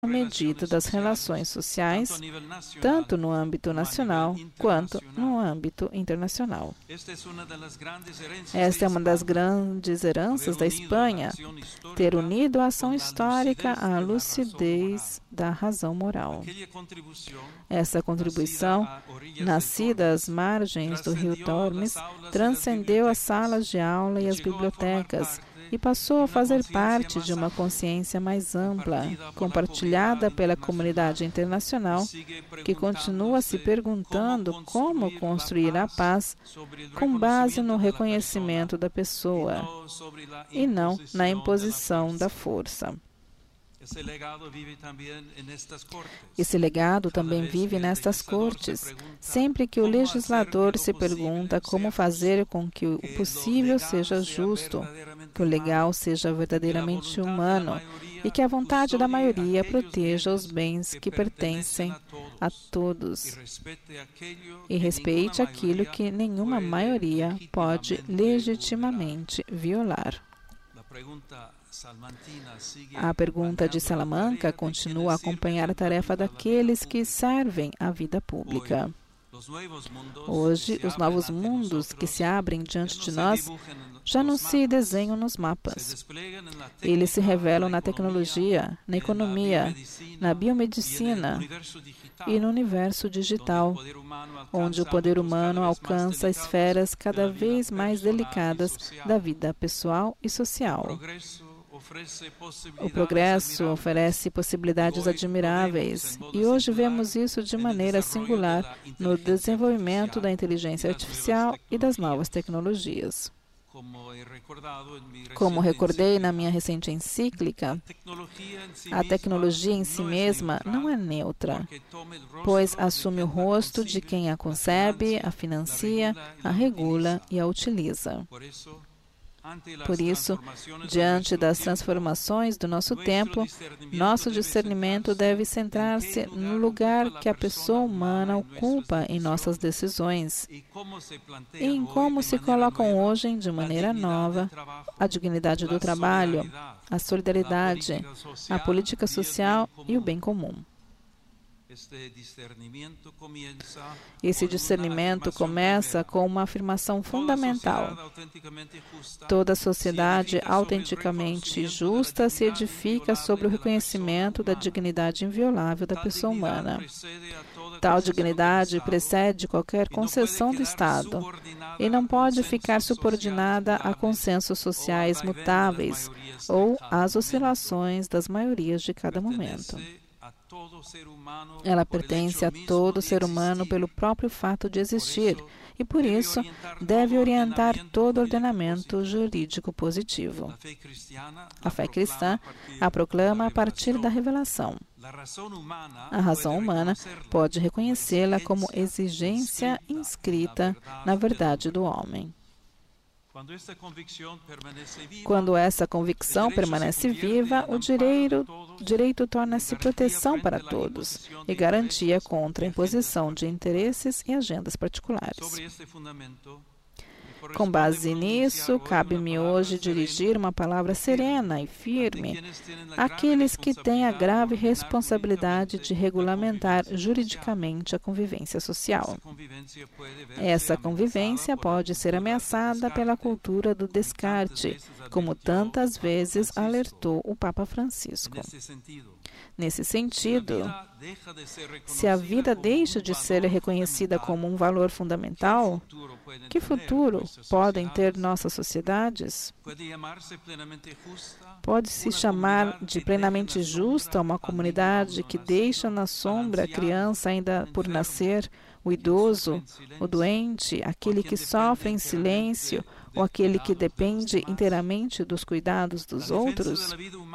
medida das relações sociais, tanto no âmbito nacional quanto no âmbito internacional. Esta é uma das grandes heranças da Espanha, ter unido a ação histórica à lucidez da razão moral. Essa contribuição, nascida às margens do rio Tormes, transcendeu as salas de aula e as bibliotecas, e passou a fazer parte de uma consciência mais ampla, compartilhada pela comunidade internacional, que continua se perguntando como construir a paz com base no reconhecimento da pessoa e não na imposição da força. Esse legado também vive nestas cortes, sempre que o legislador se pergunta como fazer com que o possível seja justo, que o legal seja verdadeiramente humano e que a vontade da maioria proteja os bens que pertencem a todos e respeite aquilo que nenhuma maioria pode legitimamente violar. A pergunta de Salamanca continua a acompanhar a tarefa daqueles que servem à vida pública. Hoje, os novos mundos que se abrem diante de nós já não se desenham nos mapas. Eles se revelam na tecnologia, na economia, na biomedicina e no universo digital, onde o poder humano alcança esferas cada vez mais delicadas da vida pessoal e social. O progresso oferece possibilidades admiráveis e hoje vemos isso de maneira singular no desenvolvimento da inteligência artificial e das novas tecnologias. Como recordei na minha recente encíclica, a tecnologia em si mesma não é neutra, pois assume o rosto de quem a concebe, a financia, a regula e a utiliza. Por isso, diante das transformações do nosso tempo, nosso discernimento deve centrar-se no lugar que a pessoa humana ocupa em nossas decisões e em como se colocam hoje, de maneira nova, a dignidade do trabalho, a solidariedade, a política social e o bem comum. Esse discernimento começa com uma afirmação fundamental. Toda sociedade autenticamente justa se edifica sobre o reconhecimento da dignidade inviolável da pessoa humana. Tal dignidade precede qualquer concessão do Estado e não pode ficar subordinada a consensos sociais mutáveis ou às oscilações das maiorias de cada momento. Ela pertence a todo ser humano pelo próprio fato de existir e, por isso, deve orientar todo ordenamento jurídico positivo. A fé cristã a proclama a partir da revelação. A razão humana pode reconhecê-la como exigência inscrita na verdade do homem. Quando essa convicção permanece viva, o direito torna-se proteção para todos e garantia contra a imposição de interesses e agendas particulares. Com base nisso, cabe-me hoje dirigir uma palavra serena e firme àqueles que têm a grave responsabilidade de regulamentar juridicamente a convivência social. Essa convivência pode ser ameaçada pela cultura do descarte, como tantas vezes alertou o Papa Francisco. Nesse sentido, se a vida deixa de ser reconhecida como um valor fundamental, que futuro podem ter nossas sociedades? Pode-se chamar de plenamente justa uma comunidade que deixa na sombra a criança ainda por nascer, o idoso, o doente, aquele que sofre em silêncio ou aquele que depende inteiramente dos cuidados dos outros?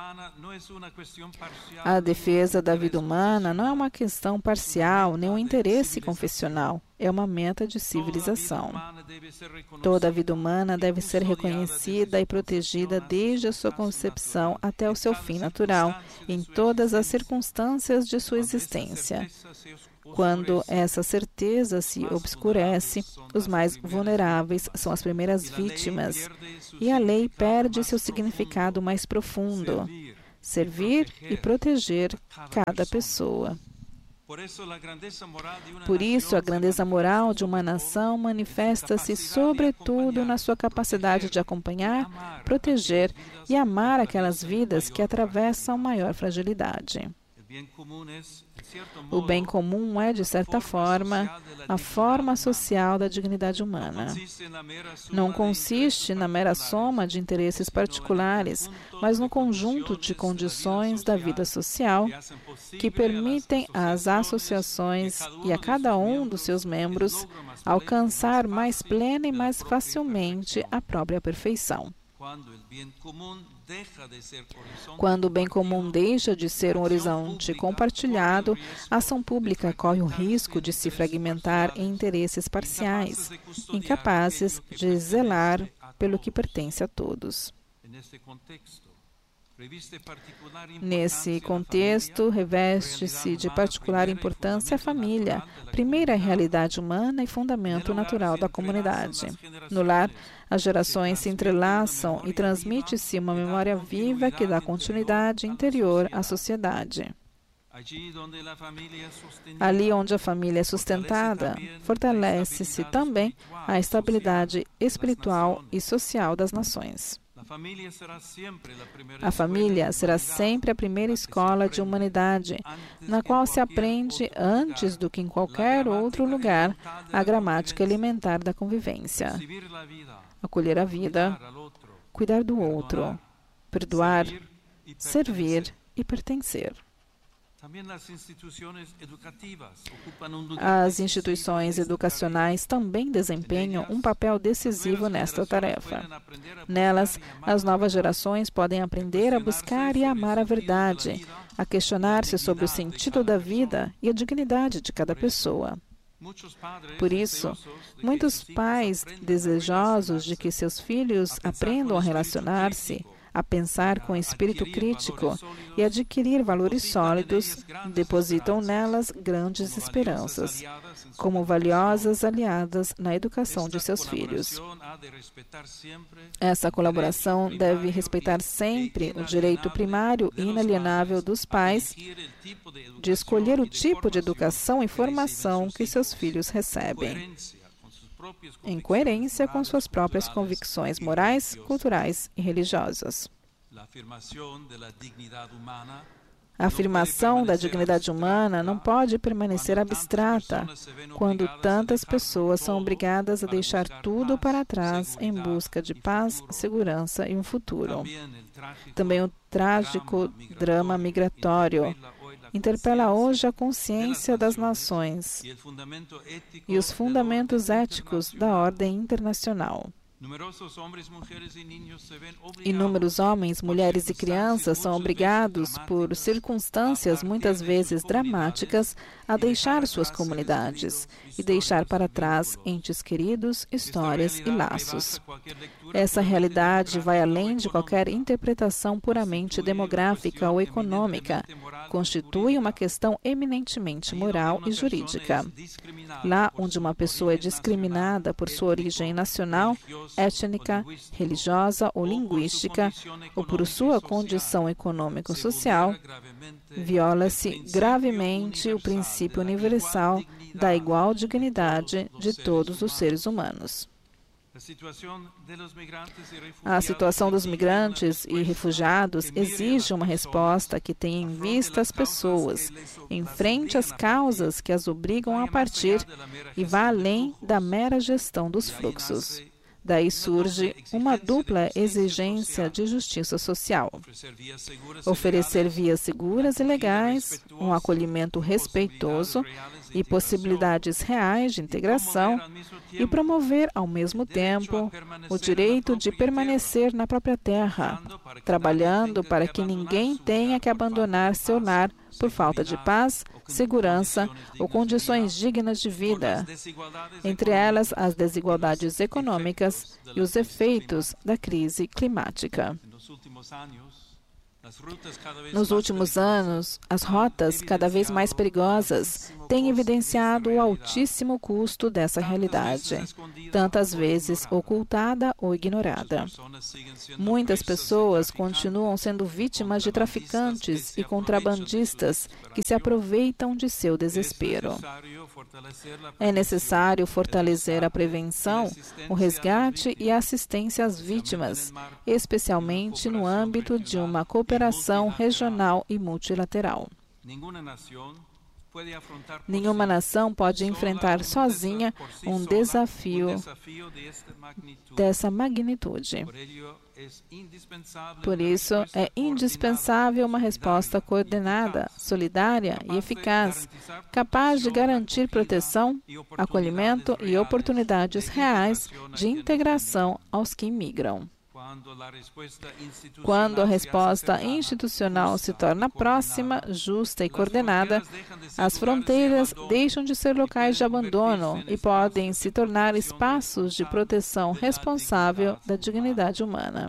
A defesa da vida humana não é uma questão parcial, nem um interesse confessional. É uma meta de civilização. Toda a vida humana deve ser reconhecida e protegida desde a sua concepção até o seu fim natural, em todas as circunstâncias de sua existência. Quando essa certeza se obscurece, os mais vulneráveis são as primeiras vítimas, e a lei perde seu significado mais profundo. servir e proteger cada pessoa. Por isso, a grandeza moral de uma nação manifesta-se sobretudo na sua capacidade de acompanhar, proteger e amar aquelas vidas que atravessam maior fragilidade. O bem comum é, de certa forma, a forma social da dignidade humana. Não consiste na mera soma de interesses particulares, mas no conjunto de condições da vida social que permitem às associações e a cada um dos seus membros alcançar mais plena e mais facilmente a própria perfeição. Quando o bem comum deixa de ser um horizonte compartilhado, a ação pública corre o risco de se fragmentar em interesses parciais, incapazes de zelar pelo que pertence a todos. Nesse contexto, reveste-se de particular importância a família, primeira realidade humana e fundamento natural da comunidade. No lar, as gerações se entrelaçam e transmite-se uma memória viva que dá continuidade interior à sociedade. Ali onde a família é sustentada, fortalece-se também a estabilidade espiritual e social das nações. A família será sempre a primeira escola de humanidade, na qual se aprende, antes do que em qualquer outro lugar, a gramática elementar da convivência. Acolher a vida, cuidar do outro, perdoar, servir e pertencer. As instituições educacionais também desempenham um papel decisivo nesta tarefa. Nelas, as novas gerações podem aprender a buscar e a amar a verdade, a questionar-se sobre o sentido da vida e a dignidade de cada pessoa. Por isso, muitos pais desejosos de que seus filhos aprendam a relacionar-se, a pensar com espírito crítico e adquirir valores sólidos, depositam nelas grandes esperanças, como valiosas aliadas na educação de seus filhos. Essa colaboração deve respeitar sempre o direito primário e inalienável dos pais de escolher o tipo de educação e formação que seus filhos recebem, em coerência com suas próprias convicções morais, culturais e religiosas. A afirmação da dignidade humana não pode permanecer abstrata quando tantas pessoas são obrigadas a deixar tudo para trás em busca de paz, segurança e um futuro. Também o trágico drama migratório interpela hoje a consciência das nações e os fundamentos éticos da ordem internacional. Inúmeros homens, mulheres e crianças são obrigados, por circunstâncias muitas vezes dramáticas, a deixar suas comunidades e deixar para trás entes queridos, histórias e laços. Essa realidade vai além de qualquer interpretação puramente demográfica ou econômica. Constitui uma questão eminentemente moral e jurídica. Lá onde uma pessoa é discriminada por sua origem nacional, étnica, religiosa ou linguística, ou por sua condição econômico-social, viola-se gravemente o princípio universal da igual dignidade de todos os seres humanos. A situação dos migrantes e refugiados exige uma resposta que tenha em vista as pessoas, enfrente as causas que as obrigam a partir e vá além da mera gestão dos fluxos. Daí surge uma dupla exigência de justiça social: oferecer vias seguras e legais, um acolhimento respeitoso e possibilidades reais de integração, e promover, ao mesmo tempo, o direito de permanecer na própria terra, trabalhando para que ninguém tenha que abandonar seu lar por falta de paz, segurança ou condições dignas de vida, entre elas as desigualdades econômicas e os efeitos da crise climática. Nos últimos anos, as rotas cada vez mais perigosas tem evidenciado o altíssimo custo dessa realidade, tantas vezes ocultada ou ignorada. Muitas pessoas continuam sendo vítimas de traficantes e contrabandistas que se aproveitam de seu desespero. É necessário fortalecer a prevenção, o resgate e a assistência às vítimas, especialmente no âmbito de uma cooperação regional e multilateral. Nenhuma nação pode enfrentar sozinha um desafio dessa magnitude. Por isso, é indispensável uma resposta coordenada, solidária e eficaz, capaz de garantir proteção, acolhimento e oportunidades reais de integração aos que imigram. Quando a resposta institucional se torna próxima, justa e coordenada, as fronteiras deixam de ser locais de abandono e podem se tornar espaços de proteção responsável da dignidade humana.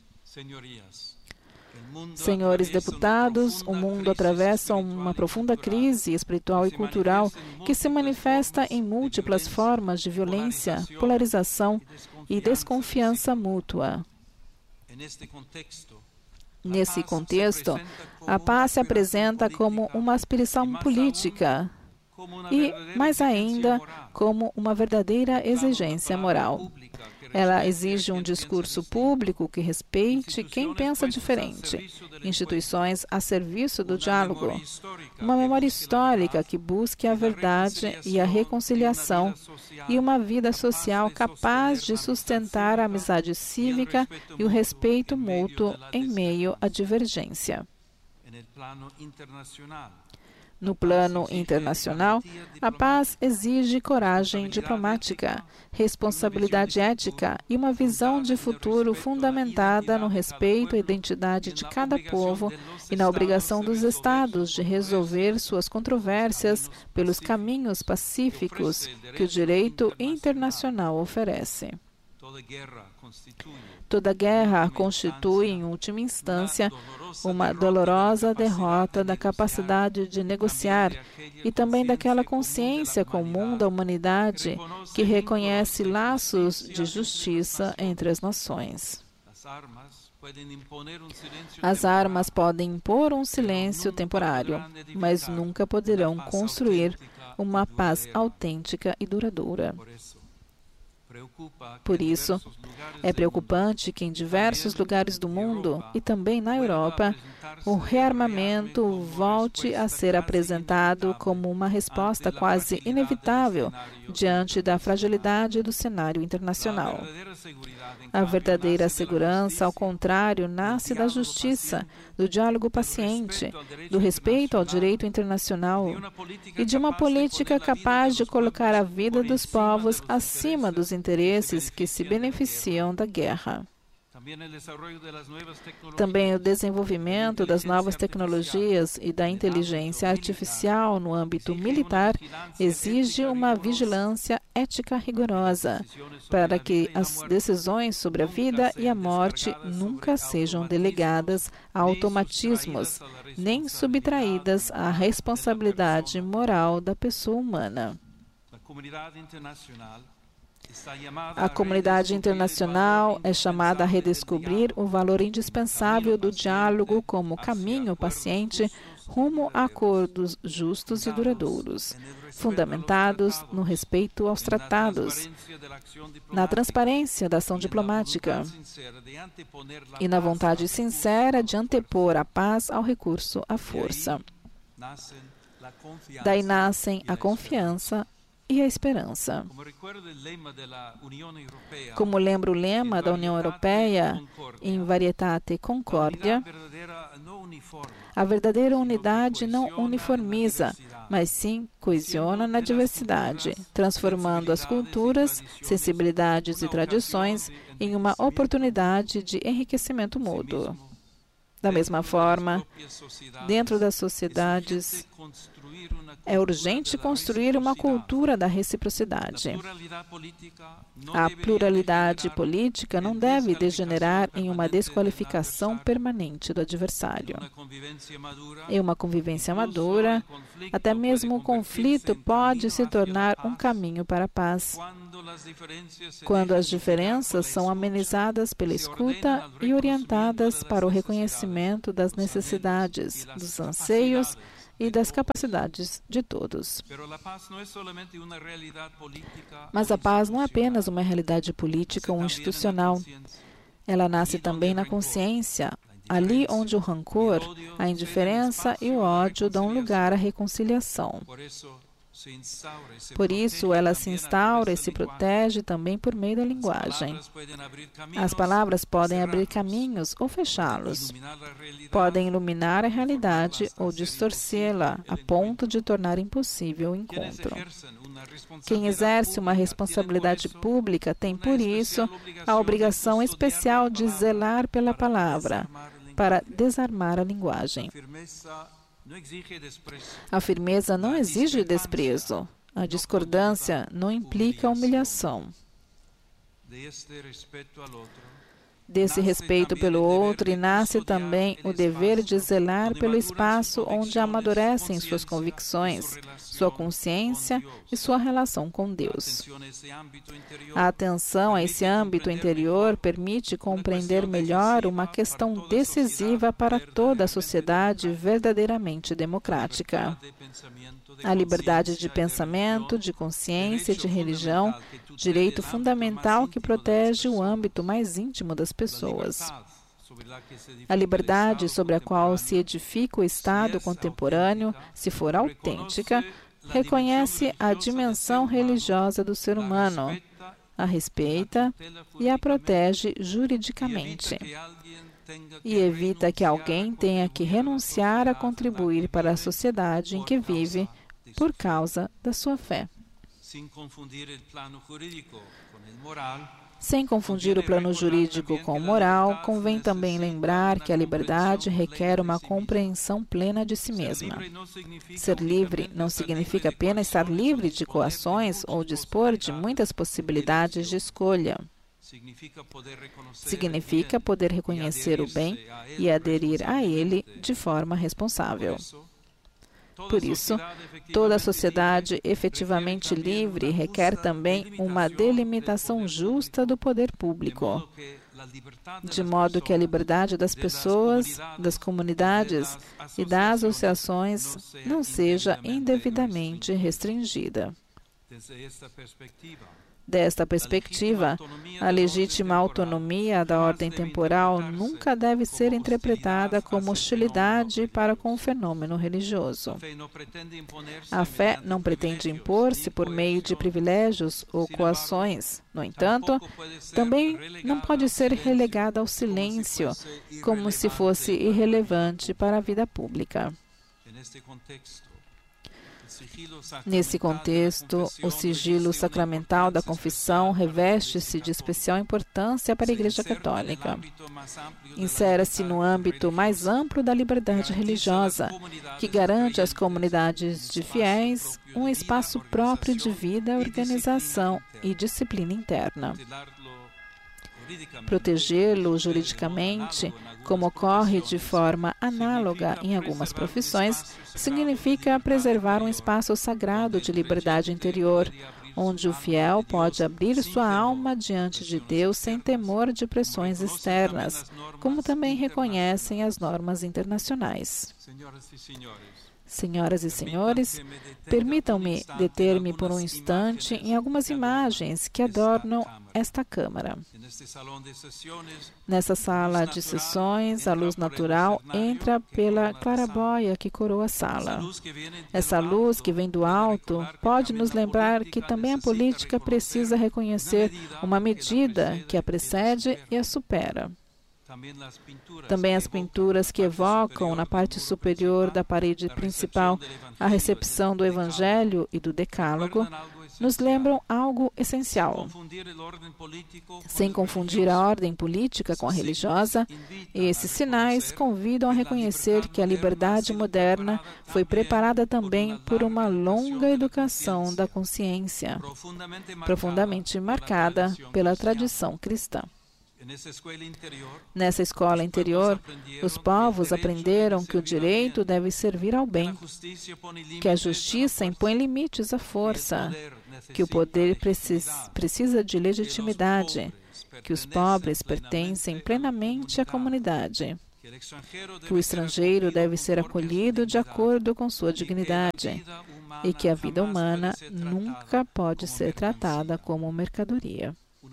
Senhores deputados, o mundo atravessa uma profunda crise espiritual e cultural que se manifesta em múltiplas formas de violência, polarização e desconfiança mútua. Nesse contexto, a paz se apresenta como uma aspiração política e, mais ainda, como uma verdadeira exigência moral. Ela exige um discurso público que respeite quem pensa diferente, instituições a serviço do diálogo, uma memória histórica que busque a verdade e a reconciliação e uma vida social capaz de sustentar a amizade cívica e o respeito mútuo em meio à divergência. No plano internacional, a paz exige coragem diplomática, responsabilidade ética e uma visão de futuro fundamentada no respeito à identidade de cada povo e na obrigação dos Estados de resolver suas controvérsias pelos caminhos pacíficos que o direito internacional oferece. Toda guerra constitui, em última instância, uma dolorosa derrota da capacidade de negociar e também daquela consciência comum da humanidade que reconhece laços de justiça entre as nações. As armas podem impor um silêncio temporário, mas nunca poderão construir uma paz autêntica e duradoura. Por isso, é preocupante que em diversos lugares do mundo, e também na Europa, o rearmamento volte a ser apresentado como uma resposta quase inevitável diante da fragilidade do cenário internacional. A verdadeira segurança, ao contrário, nasce da justiça, do diálogo paciente, do respeito ao direito internacional e de uma política capaz de colocar a vida dos povos acima dos interesses que se beneficiam da guerra. Também o desenvolvimento das novas tecnologias e da inteligência artificial no âmbito militar exige uma vigilância ética rigorosa, para que as decisões sobre a vida e a morte nunca sejam delegadas a automatismos, nem subtraídas à responsabilidade moral da pessoa humana. A comunidade internacional é chamada a redescobrir o valor indispensável do diálogo como caminho paciente rumo a acordos justos e duradouros, fundamentados no respeito aos tratados, na transparência da ação diplomática e na vontade sincera de antepor a paz ao recurso à força. Daí nascem a confiança e a esperança. Como lembra o lema da União Europeia, in varietate concordia, a verdadeira unidade não uniformiza, mas sim coesiona na diversidade, transformando as culturas, sensibilidades e tradições em uma oportunidade de enriquecimento mútuo. Da mesma forma, dentro das sociedades, é urgente construir uma cultura da reciprocidade. A pluralidade política não deve degenerar em uma desqualificação permanente do adversário. Em uma convivência madura, até mesmo o conflito pode se tornar um caminho para a paz, quando as diferenças são amenizadas pela escuta e orientadas para o reconhecimento das necessidades, dos anseios e das capacidades de todos. Mas a paz não é apenas uma realidade política ou institucional. Ela nasce também na consciência, ali onde o rancor, a indiferença e o ódio dão lugar à reconciliação. Por isso, ela se instaura e se protege também por meio da linguagem. As palavras podem abrir caminhos ou fechá-los. Podem iluminar a realidade ou distorcê-la, a ponto de tornar impossível o encontro. Quem exerce uma responsabilidade pública tem, por isso, a obrigação especial de zelar pela palavra, para desarmar a linguagem. A firmeza não exige desprezo. A discordância não implica humilhação. Desse respeito pelo outro, e nasce também o dever de zelar pelo espaço onde amadurecem suas convicções, sua consciência e sua relação com Deus. A atenção a esse âmbito interior permite compreender melhor uma questão decisiva para toda a sociedade verdadeiramente democrática: a liberdade de pensamento, de consciência e de religião, direito fundamental que protege o âmbito mais íntimo das pessoas. A liberdade sobre a qual se edifica o Estado contemporâneo, se for autêntica, reconhece a dimensão religiosa do ser humano, a respeita e a protege juridicamente, e evita que alguém tenha que renunciar a contribuir para a sociedade em que vive por causa da sua fé. Sem confundir o plano jurídico com o moral, convém também lembrar que a liberdade requer uma compreensão plena de si mesma. Ser livre não significa apenas estar livre de coações ou dispor de muitas possibilidades de escolha. Significa poder reconhecer o bem e aderir a ele de forma responsável. Por isso, toda a sociedade efetivamente livre requer também uma delimitação justa do poder público, de modo que a liberdade das pessoas, das comunidades e das associações não seja indevidamente restringida. Desta perspectiva, a legítima autonomia da ordem temporal nunca deve ser interpretada como hostilidade para com o fenômeno religioso. A fé não pretende impor-se por meio de privilégios ou coações. No entanto, também não pode ser relegada ao silêncio, como se fosse irrelevante para a vida pública. Nesse contexto, o sigilo sacramental da confissão reveste-se de especial importância para a Igreja Católica. Insere-se no âmbito mais amplo da liberdade religiosa, que garante às comunidades de fiéis um espaço próprio de vida, organização e disciplina interna. Protegê-lo juridicamente, como ocorre de forma análoga em algumas profissões, significa preservar um espaço sagrado de liberdade interior, onde o fiel pode abrir sua alma diante de Deus sem temor de pressões externas, como também reconhecem as normas internacionais. Senhoras e senhores, permitam-me deter-me por um instante em algumas imagens que adornam esta Câmara. Nessa sala de sessões, a luz natural entra pela claraboia que coroa a sala. Essa luz que vem do alto pode nos lembrar que também a política precisa reconhecer uma medida que a precede e a supera. Também as pinturas que evocam na parte superior da parede principal a recepção do Evangelho e do Decálogo nos lembram algo essencial. Sem confundir a ordem política com a religiosa, esses sinais convidam a reconhecer que a liberdade moderna foi preparada também por uma longa educação da consciência, profundamente marcada pela tradição cristã. Nessa escola interior, os povos aprenderam que o direito deve servir ao bem, que a justiça impõe limites à força, que o poder precisa de legitimidade, que os pobres pertencem plenamente à comunidade, que o estrangeiro deve ser acolhido de acordo com sua dignidade e que a vida humana nunca pode ser tratada como mercadoria.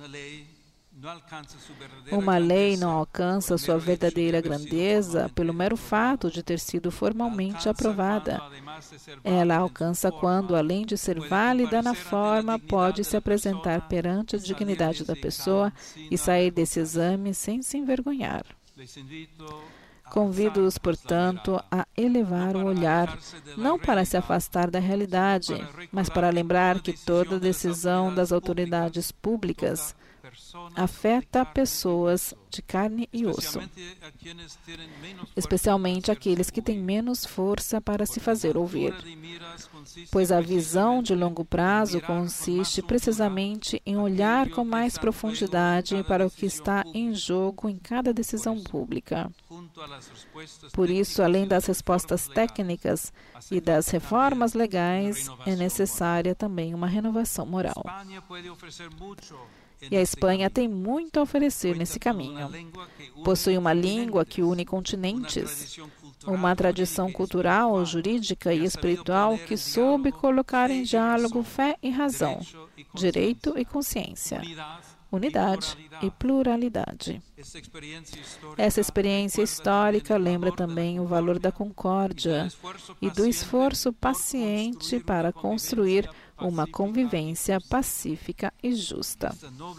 Uma lei não alcança sua verdadeira grandeza pelo mero fato de ter sido formalmente aprovada. Ela alcança quando, além de ser válida na forma, pode se apresentar perante a dignidade da pessoa e sair desse exame sem se envergonhar. Convido-os, portanto, a elevar o olhar, não para se afastar da realidade, mas para lembrar que toda decisão das autoridades públicas afeta pessoas de carne e osso, especialmente aqueles que têm menos força para se fazer ouvir, pois a visão de longo prazo consiste precisamente em olhar com mais profundidade para o que está em jogo em cada decisão pública. Por isso, além das respostas técnicas e das reformas legais, é necessária também uma renovação moral. E a Espanha tem muito a oferecer nesse caminho. Possui uma língua que une continentes, uma tradição cultural, jurídica e espiritual que soube colocar em diálogo fé e razão, direito e consciência, unidade e pluralidade. Essa experiência histórica lembra também o valor da concórdia e do esforço paciente para construir uma convivência pacífica e justa.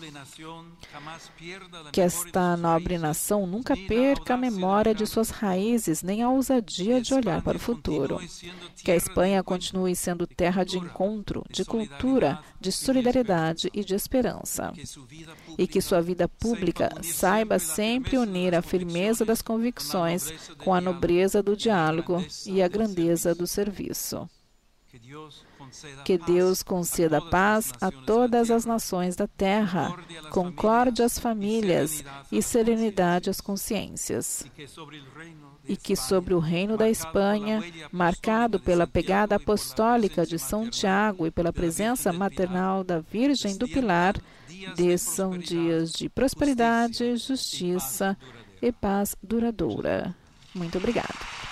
Que esta nobre nação nunca perca a memória de suas raízes, nem a ousadia de olhar para o futuro. Que a Espanha continue sendo terra de encontro, de cultura, de solidariedade e de esperança. E que sua vida pública saiba sempre unir a firmeza das convicções com a nobreza do diálogo e a grandeza do serviço. Que Deus conceda paz a todas as nações da terra, concórdia às famílias e serenidade às consciências. E que sobre o reino da Espanha, marcado pela pegada apostólica de São Tiago e pela presença maternal da Virgem do Pilar, desçam dias de prosperidade, justiça e paz duradoura. Muito obrigado.